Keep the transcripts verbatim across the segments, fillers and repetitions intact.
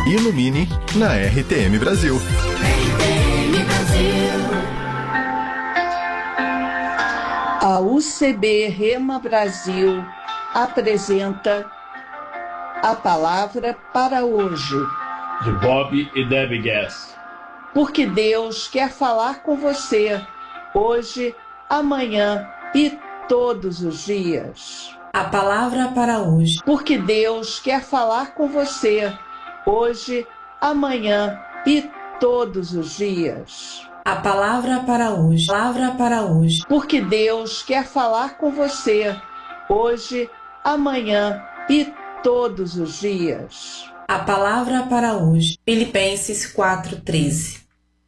Ilumine na R T M Brasil. R T M Brasil. A U C B Rema Brasil apresenta a palavra para hoje. De Bob e Debbie Gass. Porque Deus quer falar com você hoje, amanhã e todos os dias. A palavra para hoje. Porque Deus quer falar com você hoje, amanhã e todos os dias. A palavra para hoje. Palavra para hoje. Porque Deus quer falar com você hoje, amanhã e todos os dias. A palavra para hoje. Filipenses quatro, treze.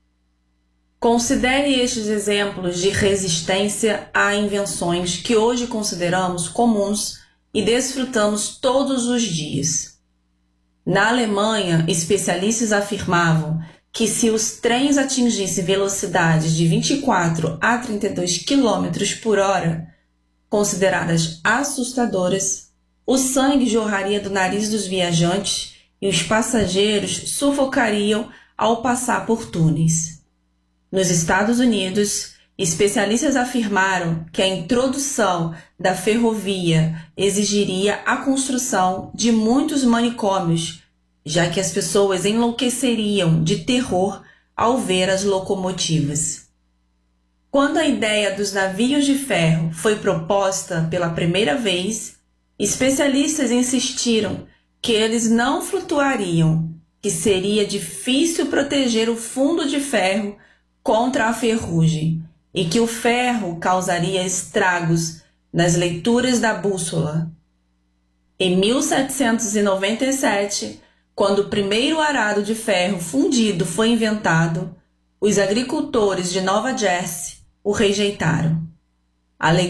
Considere estes exemplos de resistência a invenções que hoje consideramos comuns e desfrutamos todos os dias. Na Alemanha, especialistas afirmavam que se os trens atingissem velocidades de vinte e quatro a trinta e dois quilômetros por hora, consideradas assustadoras, o sangue jorraria do nariz dos viajantes e os passageiros sufocariam ao passar por túneis. Nos Estados Unidos, especialistas afirmaram que a introdução da ferrovia exigiria a construção de muitos manicômios, já que as pessoas enlouqueceriam de terror ao ver as locomotivas. Quando a ideia dos navios de ferro foi proposta pela primeira vez, especialistas insistiram que eles não flutuariam, que seria difícil proteger o fundo de ferro contra a ferrugem e que o ferro causaria estragos nas leituras da bússola. Em mil setecentos e noventa e sete, quando o primeiro arado de ferro fundido foi inventado, os agricultores de Nova Jersey o rejeitaram.